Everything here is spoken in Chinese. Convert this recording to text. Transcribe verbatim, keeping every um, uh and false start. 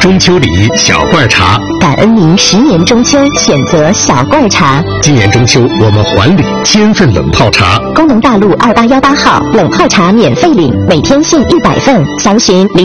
中秋礼小罐茶， 感恩您十年中秋选择小罐茶。 今年中秋我们还礼千份冷泡茶。 工农大路二八幺八号冷泡茶免费领，每天限一百份，详询零。